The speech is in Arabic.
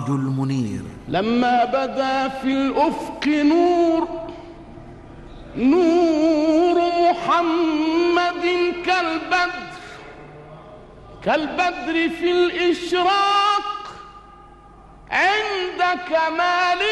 المنير. لما بدا في الأفق نور محمد كالبدر في الإشراق عند كمال